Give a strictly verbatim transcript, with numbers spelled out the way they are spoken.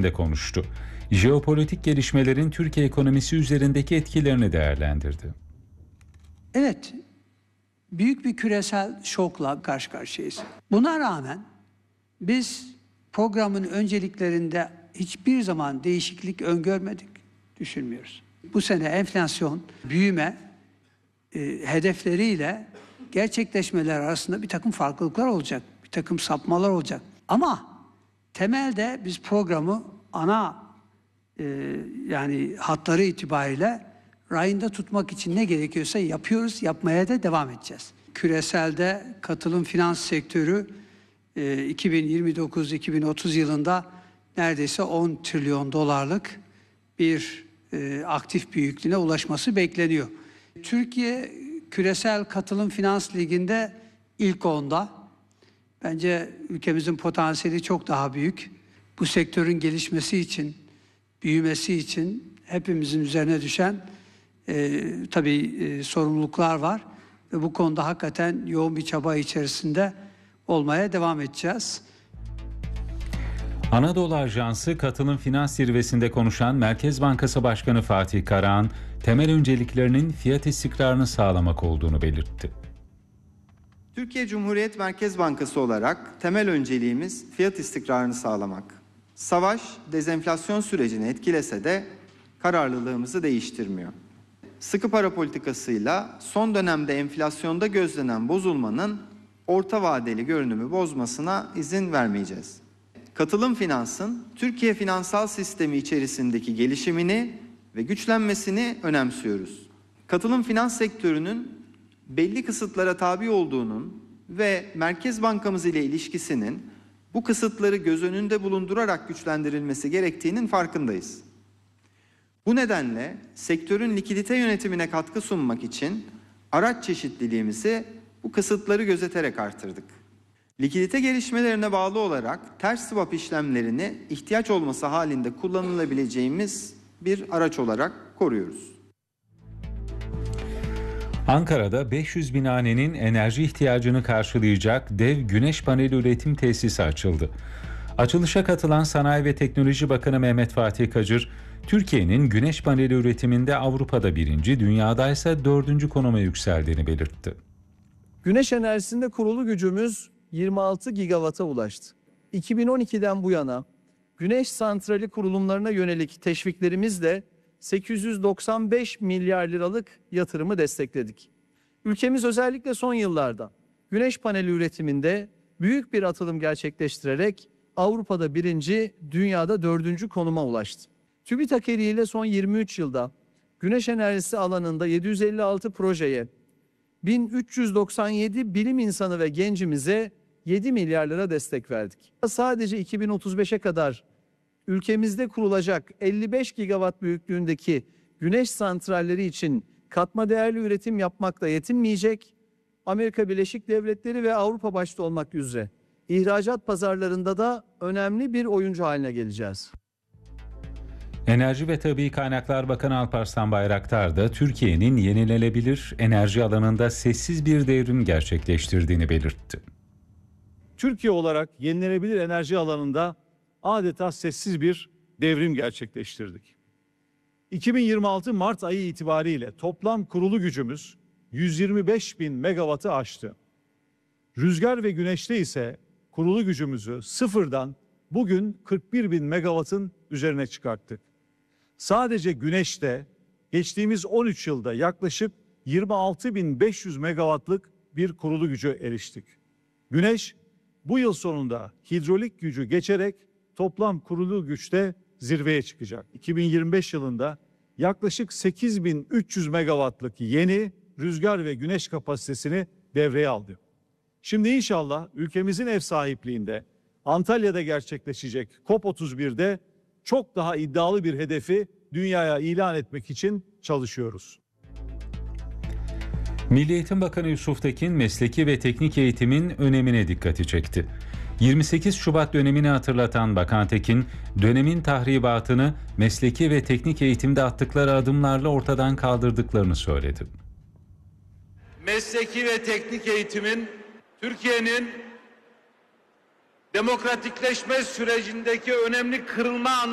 zirvesinde konuştu. Jeopolitik gelişmelerin Türkiye ekonomisi üzerindeki etkilerini değerlendirdi. Evet, büyük bir küresel şokla karşı karşıyayız. Buna rağmen biz programın önceliklerinde hiçbir zaman değişiklik öngörmedik, düşünmüyoruz. Bu sene enflasyon, büyüme e, hedefleriyle gerçekleşmeler arasında bir takım farklılıklar olacak, bir takım sapmalar olacak. Ama temelde biz programı ana e, yani hatları itibariyle rayında tutmak için ne gerekiyorsa yapıyoruz, yapmaya da devam edeceğiz. Küreselde katılım finans sektörü e, iki bin yirmi dokuz iki bin otuz yılında neredeyse on trilyon dolarlık bir e, aktif büyüklüğüne ulaşması bekleniyor. Türkiye küresel katılım finans liginde ilk onda. Bence ülkemizin potansiyeli çok daha büyük. Bu sektörün gelişmesi için, büyümesi için hepimizin üzerine düşen e, tabii e, sorumluluklar var. Ve bu konuda hakikaten yoğun bir çaba içerisinde olmaya devam edeceğiz. Anadolu Ajansı Katılım Finans Zirvesi'nde konuşan Merkez Bankası Başkanı Fatih Karahan, temel önceliklerinin fiyat istikrarını sağlamak olduğunu belirtti. Türkiye Cumhuriyet Merkez Bankası olarak temel önceliğimiz fiyat istikrarını sağlamak. Savaş, dezenflasyon sürecini etkilese de kararlılığımızı değiştirmiyor. Sıkı para politikasıyla son dönemde enflasyonda gözlenen bozulmanın orta vadeli görünümü bozmasına izin vermeyeceğiz. Katılım finansın Türkiye finansal sistemi içerisindeki gelişimini ve güçlenmesini önemsiyoruz. Katılım finans sektörünün belli kısıtlara tabi olduğunun ve Merkez Bankamız ile ilişkisinin bu kısıtları göz önünde bulundurarak güçlendirilmesi gerektiğinin farkındayız. Bu nedenle sektörün likidite yönetimine katkı sunmak için araç çeşitliliğimizi bu kısıtları gözeterek artırdık. Likidite gelişmelerine bağlı olarak ters swap işlemlerini ihtiyaç olması halinde kullanılabileceğimiz bir araç olarak koruyoruz. Ankara'da beş yüz bin hanenin enerji ihtiyacını karşılayacak dev güneş paneli üretim tesisi açıldı. Açılışa katılan Sanayi ve Teknoloji Bakanı Mehmet Fatih Kacır, Türkiye'nin güneş paneli üretiminde Avrupa'da birinci, dünyada ise dördüncü konuma yükseldiğini belirtti. Güneş enerjisinde kurulu gücümüz yirmi altı gigawata ulaştı. iki bin on ikiden bu yana güneş santrali kurulumlarına yönelik teşviklerimizle sekiz yüz doksan beş milyar liralık yatırımı destekledik. Ülkemiz özellikle son yıllarda güneş paneli üretiminde büyük bir atılım gerçekleştirerek Avrupa'da birinci, dünyada dördüncü konuma ulaştı. TÜBİTAK eliyle son yirmi üç yılda güneş enerjisi alanında yedi yüz elli altı projeye, bin üç yüz doksan yedi bilim insanı ve gencimize yedi milyar lira destek verdik. Sadece iki bin otuz beşe kadar ülkemizde kurulacak elli beş gigawatt büyüklüğündeki güneş santralleri için katma değerli üretim yapmakla yetinmeyecek, Amerika Birleşik Devletleri ve Avrupa başta olmak üzere ihracat pazarlarında da önemli bir oyuncu haline geleceğiz. Enerji ve Tabii Kaynaklar Bakanı Alparslan Bayraktar da Türkiye'nin yenilenebilir enerji alanında sessiz bir devrim gerçekleştirdiğini belirtti. Türkiye olarak yenilenebilir enerji alanında adeta sessiz bir devrim gerçekleştirdik. iki bin yirmi altı Mart ayı itibariyle toplam kurulu gücümüz yüz yirmi beş bin megawattı aştı. Rüzgar ve güneşte ise kurulu gücümüzü sıfırdan bugün kırk bir bin megawattın üzerine çıkarttık. Sadece güneşte geçtiğimiz on üç yılda yaklaşık yirmi altı bin beş yüz megawattlık bir kurulu gücü eriştik. Güneş bu yıl sonunda hidrolik gücü geçerek toplam kurulu güçte zirveye çıkacak. iki bin yirmi beş yılında yaklaşık sekiz bin üç yüz megawattlık yeni rüzgar ve güneş kapasitesini devreye aldı. Şimdi inşallah ülkemizin ev sahipliğinde Antalya'da gerçekleşecek COP otuz bir'de çok daha iddialı bir hedefi dünyaya ilan etmek için çalışıyoruz. Milli Eğitim Bakanı Yusuf Tekin mesleki ve teknik eğitimin önemine dikkati çekti. yirmi sekiz Şubat dönemini hatırlatan Bakan Tekin, dönemin tahribatını mesleki ve teknik eğitimde attıkları adımlarla ortadan kaldırdıklarını söyledi. Mesleki ve teknik eğitimin Türkiye'nin demokratikleşme sürecindeki önemli kırılma